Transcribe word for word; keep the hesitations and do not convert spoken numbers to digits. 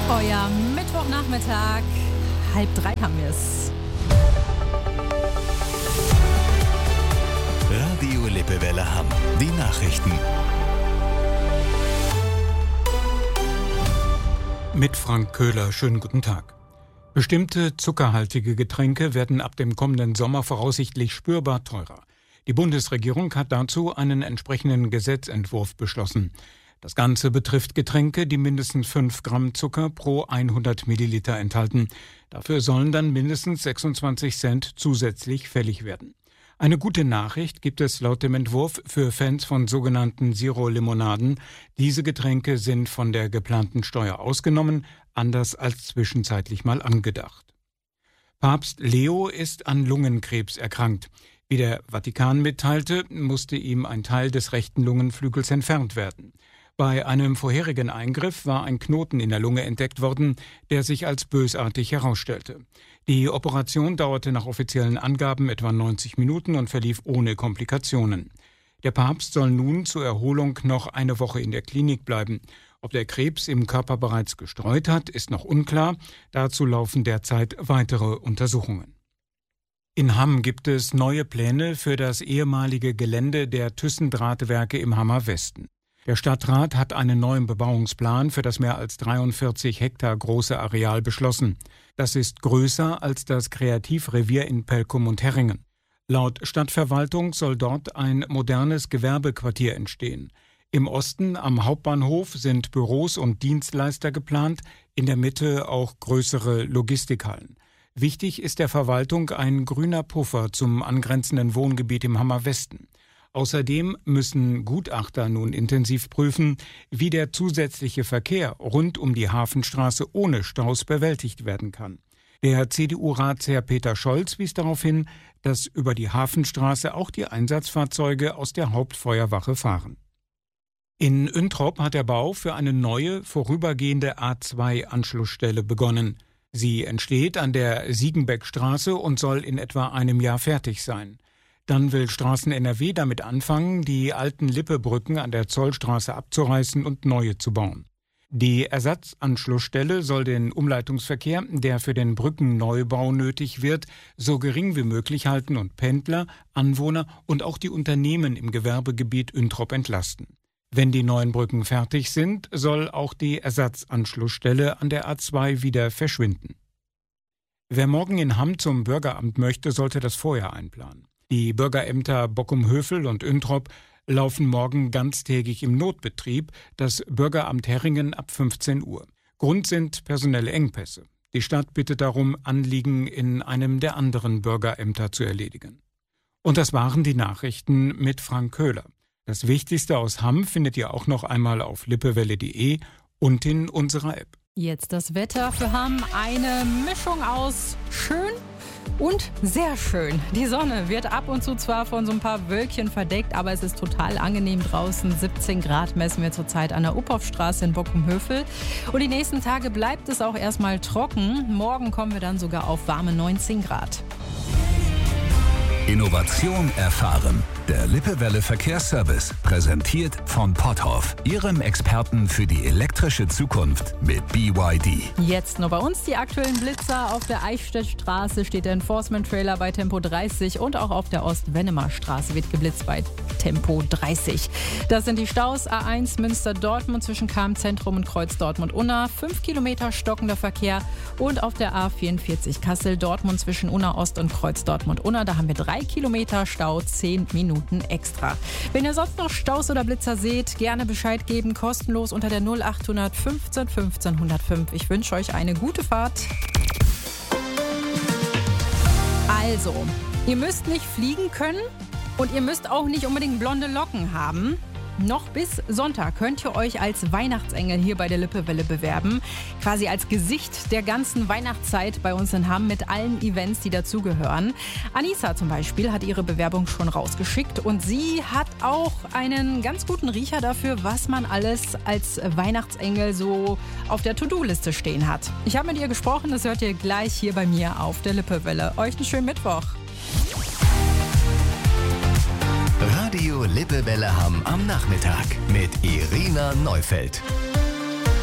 Euer Mittwochnachmittag, halb drei haben wir es. Radio Lippewelle Hamm, die Nachrichten. Mit Frank Köhler, schönen guten Tag. Bestimmte zuckerhaltige Getränke werden ab dem kommenden Sommer voraussichtlich spürbar teurer. Die Bundesregierung hat dazu einen entsprechenden Gesetzentwurf beschlossen. Das Ganze betrifft Getränke, die mindestens fünf Gramm Zucker pro hundert Milliliter enthalten. Dafür sollen dann mindestens sechsundzwanzig Cent zusätzlich fällig werden. Eine gute Nachricht gibt es laut dem Entwurf für Fans von sogenannten Zero-Limonaden. Diese Getränke sind von der geplanten Steuer ausgenommen, anders als zwischenzeitlich mal angedacht. Papst Leo ist an Lungenkrebs erkrankt. Wie der Vatikan mitteilte, musste ihm ein Teil des rechten Lungenflügels entfernt werden. Bei einem vorherigen Eingriff war ein Knoten in der Lunge entdeckt worden, der sich als bösartig herausstellte. Die Operation dauerte nach offiziellen Angaben etwa neunzig Minuten und verlief ohne Komplikationen. Der Papst soll nun zur Erholung noch eine Woche in der Klinik bleiben. Ob der Krebs im Körper bereits gestreut hat, ist noch unklar. Dazu laufen derzeit weitere Untersuchungen. In Hamm gibt es neue Pläne für das ehemalige Gelände der Thyssen-Drahtwerke im Hammer Westen. Der Stadtrat hat einen neuen Bebauungsplan für das mehr als dreiundvierzig Hektar große Areal beschlossen. Das ist größer als das Kreativrevier in Pelkum und Herringen. Laut Stadtverwaltung soll dort ein modernes Gewerbequartier entstehen. Im Osten am Hauptbahnhof sind Büros und Dienstleister geplant, in der Mitte auch größere Logistikhallen. Wichtig ist der Verwaltung ein grüner Puffer zum angrenzenden Wohngebiet im Hammer Westen. Außerdem müssen Gutachter nun intensiv prüfen, wie der zusätzliche Verkehr rund um die Hafenstraße ohne Staus bewältigt werden kann. Der C D U-Ratsherr Peter Scholz wies darauf hin, dass über die Hafenstraße auch die Einsatzfahrzeuge aus der Hauptfeuerwache fahren. In Üntrop hat der Bau für eine neue, vorübergehende A zwei Anschlussstelle begonnen. Sie entsteht an der Siegenbeckstraße und soll in etwa einem Jahr fertig sein. Dann will Straßen N R W damit anfangen, die alten Lippebrücken an der Zollstraße abzureißen und neue zu bauen. Die Ersatzanschlussstelle soll den Umleitungsverkehr, der für den Brückenneubau nötig wird, so gering wie möglich halten und Pendler, Anwohner und auch die Unternehmen im Gewerbegebiet Üntrop entlasten. Wenn die neuen Brücken fertig sind, soll auch die Ersatzanschlussstelle an der A zwei wieder verschwinden. Wer morgen in Hamm zum Bürgeramt möchte, sollte das vorher einplanen. Die Bürgerämter Bockum-Hövel und Üntrop laufen morgen ganztägig im Notbetrieb, das Bürgeramt Herringen ab fünfzehn Uhr. Grund sind personelle Engpässe. Die Stadt bittet darum, Anliegen in einem der anderen Bürgerämter zu erledigen. Und das waren die Nachrichten mit Frank Köhler. Das Wichtigste aus Hamm findet ihr auch noch einmal auf lippewelle punkt de und in unserer App. Jetzt das Wetter für Hamm. Eine Mischung aus schön und sehr schön. Die Sonne wird ab und zu zwar von so ein paar Wölkchen verdeckt, aber es ist total angenehm draußen. siebzehn Grad messen wir zurzeit an der Uphoffstraße in Bockum-Hövel. Und die nächsten Tage bleibt es auch erstmal trocken. Morgen kommen wir dann sogar auf warme neunzehn Grad. Innovation erfahren. Der Lippewelle Verkehrsservice, präsentiert von Potthoff, Ihrem Experten für die elektrische Zukunft mit B Y D. Jetzt nur bei uns die aktuellen Blitzer. Auf der Eichstättstraße steht der Enforcement-Trailer bei Tempo dreißig und auch auf der Ost-Wennemar-Straße wird geblitzt bei Tempo dreißig. Das sind die Staus A eins Münster-Dortmund zwischen Cham-Zentrum und Kreuz Dortmund-Unna. fünf Kilometer stockender Verkehr. Und auf der A vierundvierzig Kassel-Dortmund zwischen Unna-Ost und Kreuz Dortmund-Unna. Da haben wir drei Kilometer Stau, zehn Minuten extra. Wenn ihr sonst noch Staus oder Blitzer seht, gerne Bescheid geben, kostenlos unter der null acht null null fünfzehn fünfzehn hundertfünf. Ich wünsche euch eine gute Fahrt. Also, ihr müsst nicht fliegen können und ihr müsst auch nicht unbedingt blonde Locken haben. Noch bis Sonntag könnt ihr euch als Weihnachtsengel hier bei der Lippewelle bewerben. Quasi als Gesicht der ganzen Weihnachtszeit bei uns in Hamm mit allen Events, die dazugehören. Anissa zum Beispiel hat ihre Bewerbung schon rausgeschickt und sie hat auch einen ganz guten Riecher dafür, was man alles als Weihnachtsengel so auf der To-Do-Liste stehen hat. Ich habe mit ihr gesprochen, das hört ihr gleich hier bei mir auf der Lippewelle. Euch einen schönen Mittwoch. Radio Lippewelle Hamm am Nachmittag mit Irina Neufeld.